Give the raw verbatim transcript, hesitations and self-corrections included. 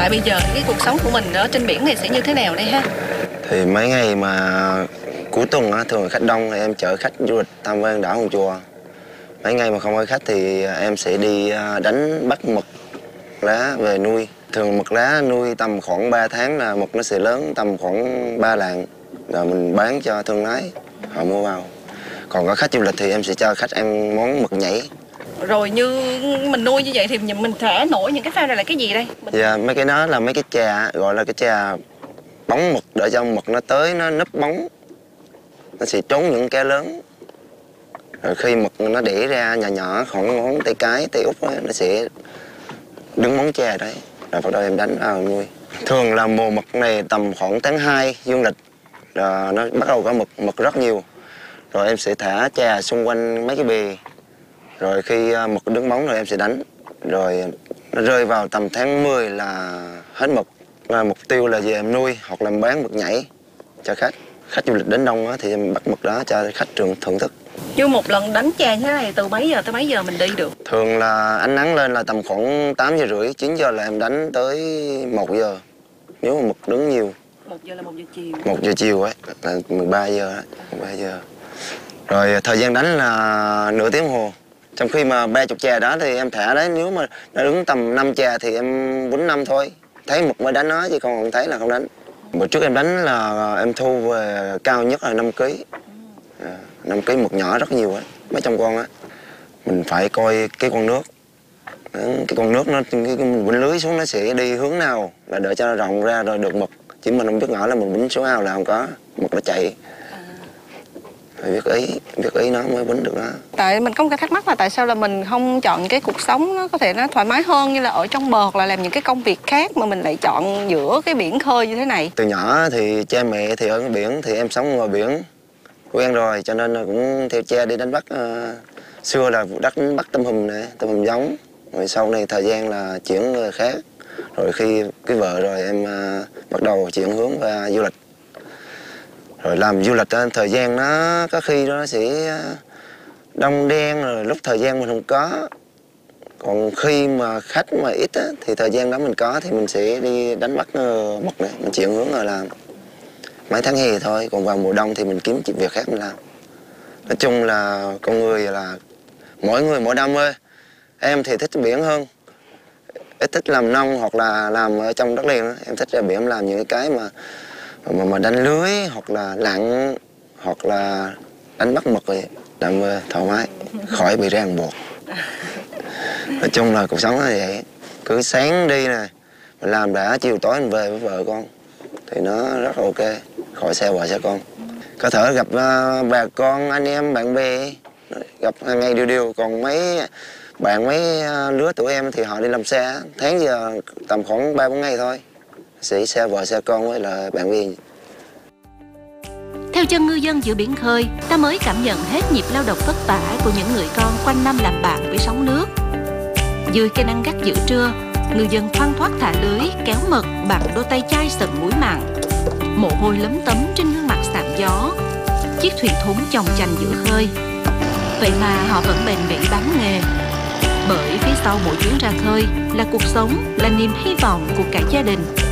tại bây giờ cái cuộc sống của mình ở trên biển này sẽ như thế nào đây ha? Thì mấy ngày mà cuối tuần á, thường khách đông thì em chở khách du lịch tham quan đảo Hòn Chùa. Mấy ngày mà không có khách thì em sẽ đi đánh bắt mực lá về nuôi. Thường mực lá nuôi tầm khoảng ba tháng là mực nó sẽ lớn tầm khoảng ba lạng. Rồi mình bán cho thương lái, họ mua vào. Còn có khách du lịch thì em sẽ cho khách ăn món mực nhảy. Rồi như mình nuôi như vậy thì mình thả nổi những cái phao này là cái gì đây? Mình... Dạ, mấy cái đó là mấy cái trà, gọi là cái trà bóng mực, để cho mực nó tới nó nấp bóng. Nó sẽ trốn những cái lớn. Rồi khi mực nó đẻ ra nhỏ nhỏ khoảng ngón tay cái, tay út ấy, nó sẽ đứng móng trà đấy. Rồi bắt đầu em đánh vào nuôi. Thường là mùa mực này tầm khoảng tháng hai dương lịch. Rồi nó bắt đầu có mực, mực rất nhiều. Rồi em sẽ thả trà xung quanh mấy cái bè. Rồi khi mực đứng bóng rồi em sẽ đánh. Rồi nó rơi vào tầm tháng mười là hết mực. Và mục tiêu là về em nuôi hoặc là bán mực nhảy cho khách. Khách du lịch đến đông á, thì em bắt mực đó cho khách thưởng, thưởng thức. Như một lần đánh trà như thế này từ mấy giờ tới mấy giờ mình đi được? Thường là ánh nắng lên là tầm khoảng tám giờ rưỡi, chín giờ là em đánh tới một giờ. Nếu mà mực đứng nhiều. một giờ là một giờ chiều. một giờ chiều ấy, là mười ba giờ á, mười ba giờ. Rồi thời gian đánh là nửa tiếng hồ. Trong khi mà ba chục trà đó thì em thả đấy, nếu mà nó đứng tầm năm trà thì em quýnh năm thôi. Thấy mực mới đánh nó chứ còn không thấy là không đánh. Bữa trước em đánh là em thu về cao nhất là năm ký. À, năm ký mực nhỏ rất nhiều á, mấy trăm con á. Mình phải coi cái con nước. Cái con nước nó, cái, cái mình quýnh lưới xuống nó sẽ đi hướng nào là để cho nó rộng ra rồi được mực. Chỉ mình không biết ngỏ là mình quýnh xuống ao là không có, mực nó chạy. Phải biết ý, biết ý nó mới quýnh được đó. Tại mình có một cái thắc mắc là tại sao là mình không chọn cái cuộc sống nó có thể nó thoải mái hơn, như là ở trong bờ hoặc là làm những cái công việc khác, mà mình lại chọn giữa cái biển khơi như thế này? Từ nhỏ thì cha mẹ thì ở cái biển, thì em sống ngoài biển quen rồi, cho nên cũng theo cha đi đánh bắt. Uh, xưa là đánh bắt tôm hùm này, tôm hùm giống. Rồi sau này thời gian là chuyển người khác. Rồi khi cái vợ rồi em uh, bắt đầu chuyển hướng qua du lịch. Rồi làm du lịch thời gian nó có khi nó sẽ đông đen, rồi lúc thời gian mình không có. Còn khi mà khách mà ít á, thì thời gian đó mình có thì mình sẽ đi đánh bắt mực này, mình chuyển hướng rồi làm. Mấy tháng hè thôi, còn vào mùa đông thì mình kiếm chuyện việc khác mình làm. Nói chung là con người là mỗi người mỗi đam mê. Em thì thích biển hơn, ít thích làm nông hoặc là làm ở trong đất liền đó. Em thích ra biển làm những cái mà mà, mà đánh lưới hoặc là lặn hoặc là đánh bắt mực vậy, đam mê thoải mái, khỏi bị ràng buộc. Nói chung là cuộc sống nó vậy, cứ sáng đi nè, mình làm đã chiều tối mình về với vợ con thì nó rất là ok, khỏi xe vợ xe con. Có thể gặp uh, bà con, anh em, bạn bè, gặp hàng ngày điều điều. Còn mấy bạn mấy uh, lứa tuổi em thì họ đi làm xe, tháng giờ tầm khoảng ba bốn ngày thôi, sẽ xe vợ xe con với là bạn bè. Theo chân ngư dân giữa biển khơi, ta mới cảm nhận hết nhịp lao động vất vả của những người con quanh năm làm bạn với sóng nước. Dưới cây nắng gắt giữa trưa, ngư dân thoăn thoắt thả lưới, kéo mực bằng đôi tay chai sần muối mặn. Mồ hôi lấm tấm trên gương mặt sạm gió. Chiếc thuyền thúng chồng chành giữa khơi. Vậy mà họ vẫn bền bỉ bám nghề. Bởi phía sau mỗi chuyến ra khơi là cuộc sống, là niềm hy vọng của cả gia đình.